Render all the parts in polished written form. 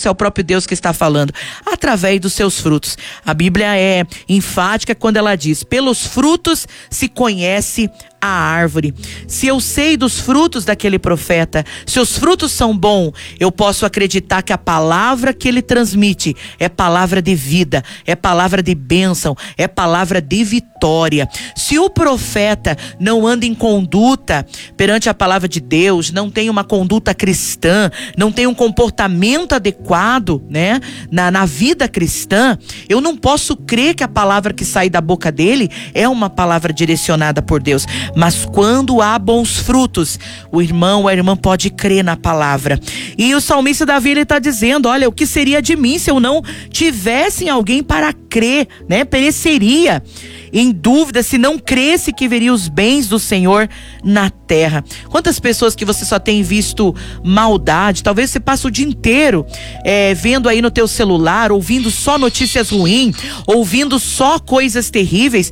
isso é o próprio Deus que está falando, através dos seus frutos. A Bíblia é enfática quando ela diz: pelos frutos se conhece a árvore. Se eu sei dos frutos daquele profeta, se os frutos são bons, eu posso acreditar que a palavra que ele transmite é palavra de vida, é palavra de bênção, é palavra de vitória. Se o profeta não anda em conduta perante a palavra de Deus, não tem uma conduta cristã, não tem um comportamento adequado, né, na vida cristã, eu não posso crer que a palavra que sai da boca dele é uma palavra direcionada por Deus. Mas quando há bons frutos, o irmão ou a irmã pode crer na palavra. E o salmista Davi, ele está dizendo: olha, o que seria de mim se eu não tivesse em alguém para crer, né? Pereceria em dúvida se não cresce que veria os bens do Senhor na terra. Quantas pessoas que você só tem visto maldade, talvez você passe o dia inteiro vendo aí no teu celular, ouvindo só notícias ruins, ouvindo só coisas terríveis,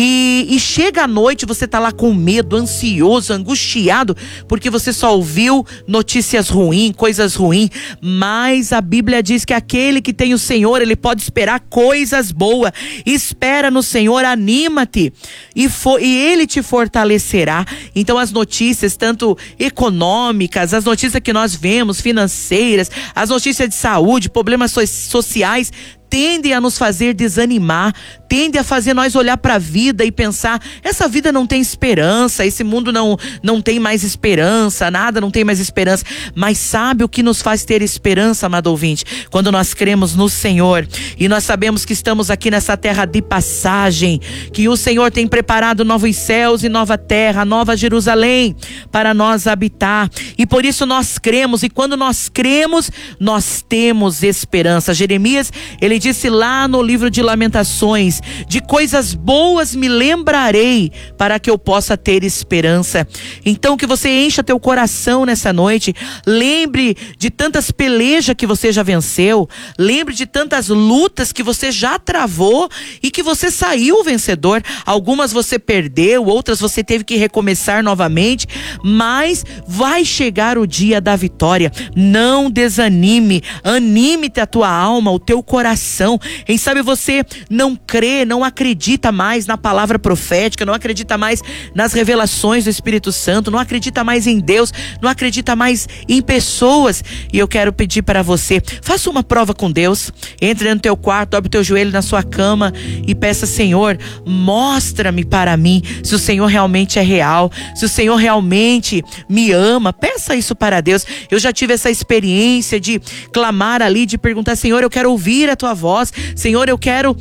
e chega à noite, você tá lá com medo, ansioso, angustiado, porque você só ouviu notícias ruins, coisas ruins. Mas a Bíblia diz que aquele que tem o Senhor, ele pode esperar coisas boas. Espera no Senhor, anima-te e ele te fortalecerá. Então as notícias, tanto econômicas, as notícias que nós vemos, financeiras, as notícias de saúde, problemas sociais, tendem a nos fazer desanimar, tendem a fazer nós olhar para a vida e pensar: essa vida não tem esperança, esse mundo não tem mais esperança, nada não tem mais esperança. Mas sabe o que nos faz ter esperança, amado ouvinte? Quando nós cremos no Senhor e nós sabemos que estamos aqui nessa terra de passagem, que o Senhor tem preparado novos céus e nova terra, nova Jerusalém para nós habitar, e por isso nós cremos, e quando nós cremos, nós temos esperança. Jeremias, ele disse lá no livro de Lamentações: de coisas boas me lembrarei para que eu possa ter esperança. Então que você encha teu coração nessa noite, lembre de tantas pelejas que você já venceu, lembre de tantas lutas que você já travou e que você saiu vencedor. Algumas você perdeu, outras você teve que recomeçar novamente, mas vai chegar o dia da vitória. Não desanime, anime-te a tua alma, o teu coração. Quem sabe você não crê, não acredita mais na palavra profética, não acredita mais nas revelações do Espírito Santo, não acredita mais em Deus, não acredita mais em pessoas. E eu quero pedir para você: faça uma prova com Deus. Entre no teu quarto, dobre o teu joelho na sua cama e peça: Senhor, mostra-me para mim se o Senhor realmente é real, se o Senhor realmente me ama. Peça isso para Deus. Eu já tive essa experiência de clamar ali, de perguntar: Senhor, eu quero ouvir a tua voz, Senhor, eu quero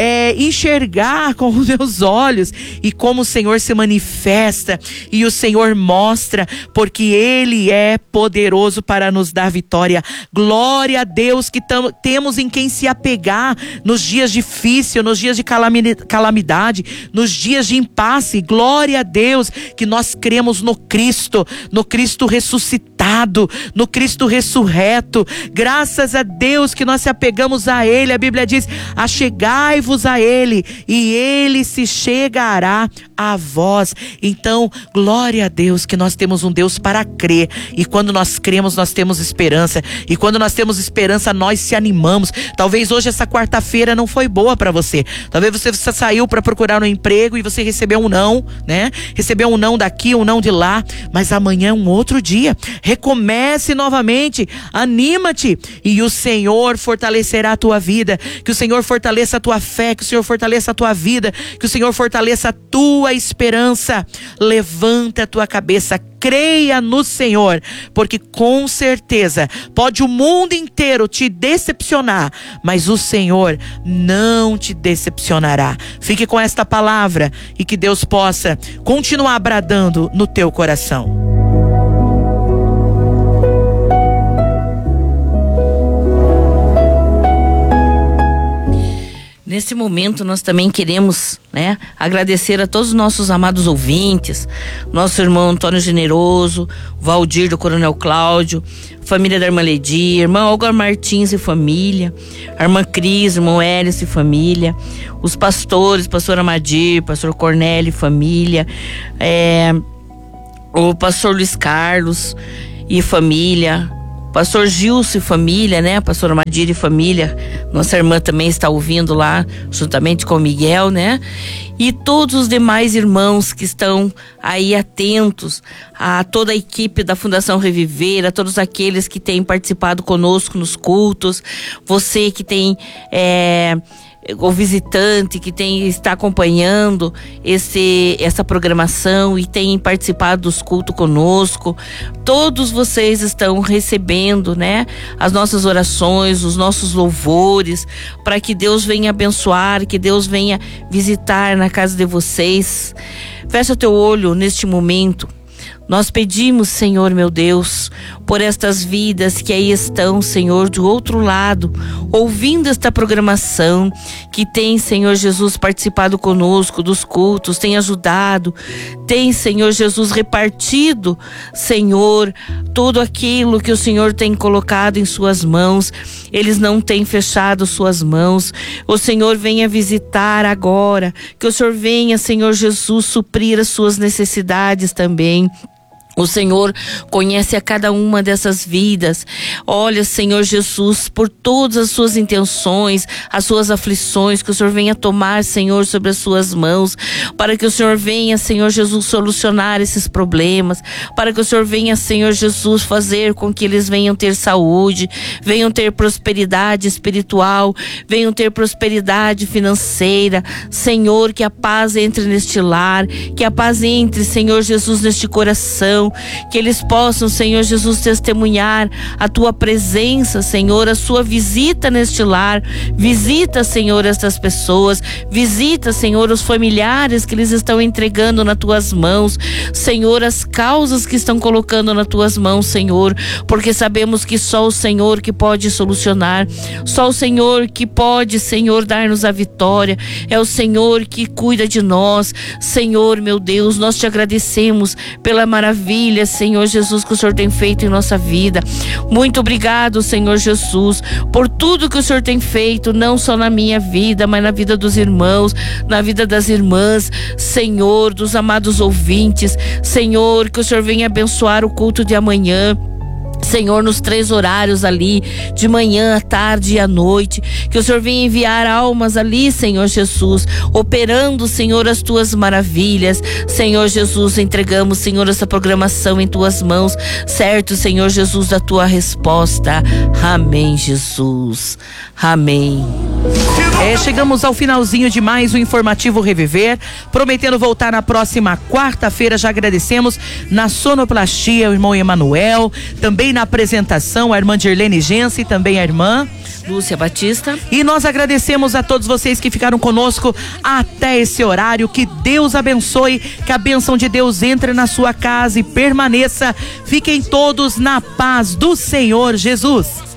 enxergar com os meus olhos. E como o Senhor se manifesta e o Senhor mostra, porque Ele é poderoso para nos dar vitória. Glória a Deus que temos em quem se apegar nos dias difíceis, nos dias de calamidade, nos dias de impasse. Glória a Deus que nós cremos no Cristo ressuscitado, no Cristo ressurreto. Graças a Deus que nós se apegamos a Ele. A Bíblia diz: achegai-vos a Ele e Ele se chegará a vós. Então, glória a Deus que nós temos um Deus para crer, e quando nós cremos, nós temos esperança, e quando nós temos esperança, nós se animamos. Talvez hoje essa quarta-feira não foi boa para você, talvez você saiu para procurar um emprego e você recebeu um não, né? Recebeu um não daqui, um não de lá, mas amanhã é um outro dia. Recomece novamente, anima-te, e o Senhor fortalecerá a tua vida, que o Senhor fortaleça a tua fé, que o Senhor fortaleça a tua vida, que o Senhor fortaleça a tua esperança. Levanta a tua cabeça, creia no Senhor, porque com certeza pode o mundo inteiro te decepcionar, mas o Senhor não te decepcionará. Fique com esta palavra e que Deus possa continuar bradando no teu coração. Nesse momento nós também queremos, agradecer a todos os nossos amados ouvintes, nosso irmão Antônio Generoso, Valdir do Coronel Cláudio, família da irmã Ledia, irmão Olga Martins e família, a irmã Cris, irmão Hélice e família, os pastores, pastor Amadir, pastor Cornélio e família, o pastor Luiz Carlos e família, pastor Gilson e família, né? Pastor Madir e família, nossa irmã também está ouvindo lá, juntamente com o Miguel, né? E todos os demais irmãos que estão aí atentos a toda a equipe da Fundação Reviver, a todos aqueles que têm participado conosco nos cultos, você que tem o visitante que está acompanhando essa programação e tem participado dos cultos conosco, todos vocês estão recebendo, né, as nossas orações, os nossos louvores, para que Deus venha abençoar, que Deus venha visitar na casa de vocês. Fecha teu olho neste momento. Nós pedimos, Senhor meu Deus, por estas vidas que aí estão, Senhor, do outro lado, ouvindo esta programação, que tem, Senhor Jesus, participado conosco dos cultos, tem ajudado, tem, Senhor Jesus, repartido, Senhor, tudo aquilo que o Senhor tem colocado em suas mãos. Eles não têm fechado suas mãos. O Senhor venha visitar agora, que o Senhor venha, Senhor Jesus, suprir as suas necessidades também. O Senhor conhece a cada uma dessas vidas. Olha, Senhor Jesus, por todas as suas intenções, as suas aflições, que o Senhor venha tomar, Senhor, sobre as suas mãos, para que o Senhor venha, Senhor Jesus, solucionar esses problemas, para que o Senhor venha, Senhor Jesus, fazer com que eles venham ter saúde, venham ter prosperidade espiritual, venham ter prosperidade financeira. Senhor, que a paz entre neste lar, que a paz entre, Senhor Jesus, neste coração, que eles possam, Senhor Jesus, testemunhar a tua presença, Senhor, a sua visita neste lar. Visita, Senhor, estas pessoas, visita, Senhor, os familiares que eles estão entregando nas tuas mãos, Senhor, as causas que estão colocando nas tuas mãos, Senhor, porque sabemos que só o Senhor que pode solucionar, só o Senhor que pode, Senhor, dar-nos a vitória, é o Senhor que cuida de nós. Senhor, meu Deus, nós te agradecemos pela maravilha, Senhor Jesus, que o Senhor tem feito em nossa vida. Muito obrigado, Senhor Jesus, por tudo que o Senhor tem feito, não só na minha vida, mas na vida dos irmãos, na vida das irmãs, Senhor, dos amados ouvintes. Senhor, que o Senhor venha abençoar o culto de amanhã, Senhor, nos 3 horários ali, de manhã, à tarde e à noite, que o Senhor venha enviar almas ali, Senhor Jesus, operando, Senhor, as tuas maravilhas. Senhor Jesus, entregamos, Senhor, essa programação em tuas mãos, certo, Senhor Jesus, da tua resposta. Amém, Jesus. Amém. Chegamos ao finalzinho de mais um Informativo Reviver, prometendo voltar na próxima quarta-feira. Já agradecemos na sonoplastia o irmão Emanuel, também na apresentação a irmã Dirlene Gense e também a irmã Lúcia Batista. E nós agradecemos a todos vocês que ficaram conosco até esse horário. Que Deus abençoe, que a bênção de Deus entre na sua casa e permaneça. Fiquem todos na paz do Senhor Jesus.